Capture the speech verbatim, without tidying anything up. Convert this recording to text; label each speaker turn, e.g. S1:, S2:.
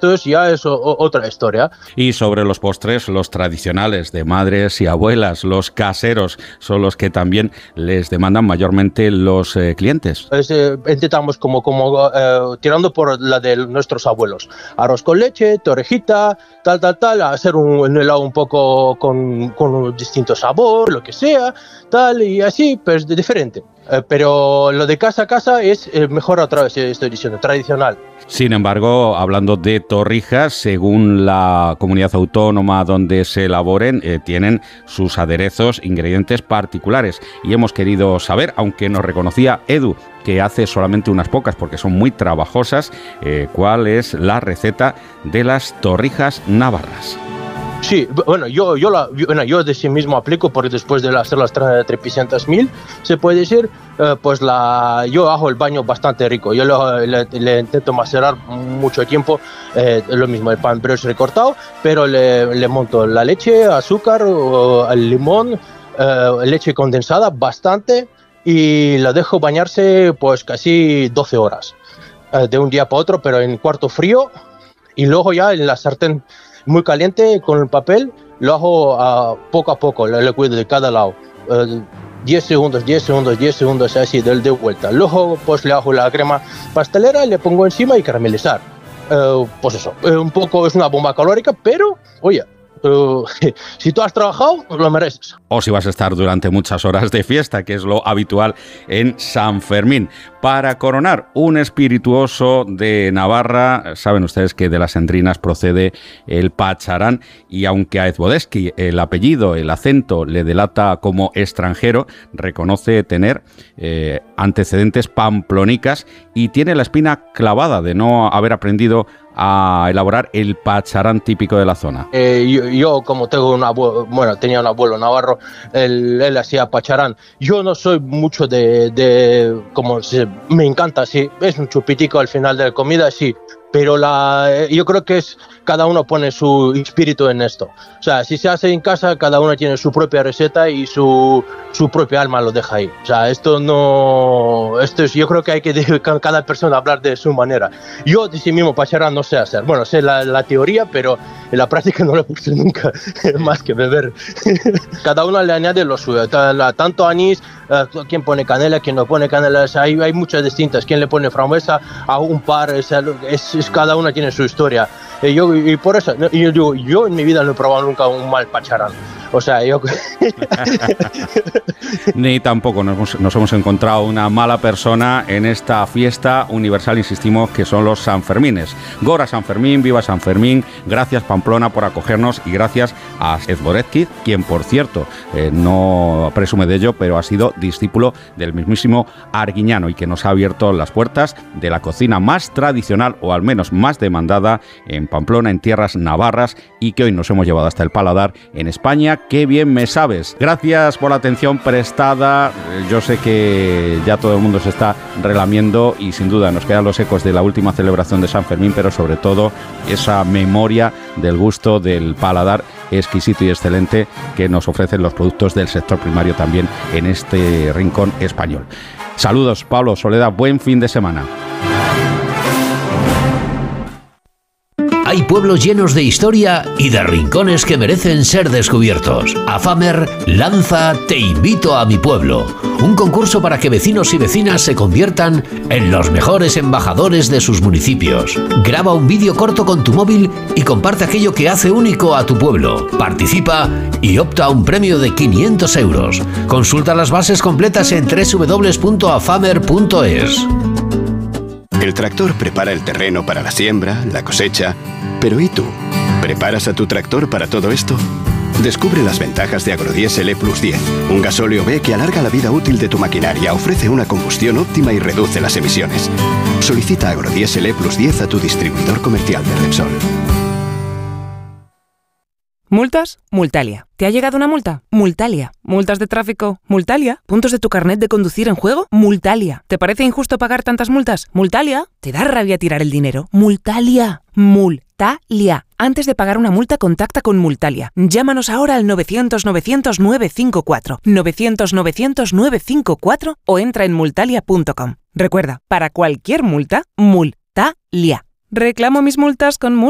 S1: esto es ya es o, otra historia.
S2: Y sobre los postres, los tradicionales de madres y abuelas, los caseros, son los que también les demandan mayormente los eh, clientes.
S1: Es, eh, intentamos como, como eh, tirando por la de nuestros abuelos. Arroz con leche, torrejita, tal, tal, tal, hacer un, un helado un poco con, con un distinto sabor, lo que sea, tal, y así, pues diferente. Eh, pero lo de casa a casa es eh, mejor otra vez, estoy diciendo, tradicional.
S2: Sin embargo, hablando de torrijas, según la comunidad autónoma donde se elaboren, eh, tienen sus aderezos, ingredientes particulares. Y hemos querido saber, aunque nos reconocía Edu, que hace solamente unas pocas porque son muy trabajosas, eh, cuál es la receta de las torrijas navarras.
S1: Sí, bueno, yo, yo, la, bueno, yo de sí mismo aplico, porque después de hacer las trescientos mil, se puede decir, eh, pues la, yo hago el baño bastante rico. Yo lo, le, le intento macerar mucho tiempo, eh, lo mismo, el pan pero es recortado, pero le, le monto la leche, azúcar, el limón, eh, leche condensada, bastante, y la dejo bañarse pues casi doce horas, eh, de un día para otro, pero en cuarto frío, y luego ya en la sartén muy caliente con el papel, lo hago uh, poco a poco, le, le cuido de cada lado, uh, diez segundos, diez segundos, diez segundos, así de, de vuelta. Luego pues le hago la crema pastelera, le pongo encima y caramelizar. Uh, pues eso, uh, un poco es una bomba calórica, pero oye, uh, si tú has trabajado, lo mereces.
S2: O si vas a estar durante muchas horas de fiesta, que es lo habitual en San Fermín. Para coronar un espirituoso de Navarra, saben ustedes que de las endrinas procede el pacharán, y aunque a Ezbodeski el apellido, el acento le delata como extranjero, reconoce tener eh, antecedentes pamplonicas y tiene la espina clavada de no haber aprendido a elaborar el pacharán típico de la zona.
S1: Eh, yo, yo como tengo un abuelo, bueno, tenía un abuelo navarro, él, él hacía pacharán. Yo no soy mucho de, de como se, me encanta, sí, es un chupitico al final de la comida, sí, pero la, yo creo que es cada uno pone su espíritu en esto. O sea, si se hace en casa, cada uno tiene su propia receta y su, su propia alma lo deja ahí. O sea, esto no, esto es, yo creo que hay que de, cada persona hablar de su manera. Yo de sí mismo pacharán no sé hacer. Bueno, sé la, la teoría, pero en la práctica no lo he puesto nunca, más que beber. Cada uno le añade lo suyo. Tanto anís, uh, quien pone canela, quien no pone canela, o sea, hay, hay muchas distintas. Quien le pone frambuesa a un par, o sea, es, es, cada uno tiene su historia. Y, yo, y por eso, yo digo, yo en mi vida no he probado nunca un mal pacharán. O sea, yo...
S2: Ni tampoco nos hemos, nos hemos encontrado una mala persona en esta fiesta universal, insistimos, que son los Sanfermines. Gora San Fermín, viva San Fermín, gracias Pamplona por acogernos y gracias a Ezbodeski, quien por cierto eh, no presume de ello, pero ha sido discípulo del mismísimo Arguiñano y que nos ha abierto las puertas de la cocina más tradicional o al menos más demandada en Pamplona, en tierras navarras, y que hoy nos hemos llevado hasta el paladar en España. ¡Qué bien me sabes! Gracias por la atención prestada. Yo sé que ya todo el mundo se está relamiendo y sin duda nos quedan los ecos de la última celebración de San Fermín, pero sobre todo esa memoria del gusto del paladar exquisito y excelente que nos ofrecen los productos del sector primario también en este rincón español. Saludos, Pablo, Soledad, buen fin de semana.
S3: Hay pueblos llenos de historia y de rincones que merecen ser descubiertos. AFAMER lanza Te invito a mi pueblo, un concurso para que vecinos y vecinas se conviertan en los mejores embajadores de sus municipios. Graba un vídeo corto con tu móvil y comparte aquello que hace único a tu pueblo. Participa y opta a un premio de quinientos euros. Consulta las bases completas en doble u doble u doble u punto afamer punto es.
S4: El tractor prepara el terreno para la siembra, la cosecha. Pero ¿y tú? ¿Preparas a tu tractor para todo esto? Descubre las ventajas de Agrodiesel E plus diez, un gasóleo B que alarga la vida útil de tu maquinaria, ofrece una combustión óptima y reduce las emisiones. Solicita Agrodiesel E plus diez a tu distribuidor comercial de Repsol.
S5: ¿Multas? Multalia. ¿Te ha llegado una multa? Multalia. ¿Multas de tráfico? Multalia. ¿Puntos de tu carnet de conducir en juego? Multalia. ¿Te parece injusto pagar tantas multas? Multalia. ¿Te da rabia tirar el dinero? Multalia. Multalia. Antes de pagar una multa, contacta con Multalia. Llámanos ahora al novecientos novecientos nueve cinco cuatro, novecientos novecientos nueve cinco cuatro o entra en multalia punto com. Recuerda, para cualquier multa, Multalia. Reclamo mis multas con Multalia.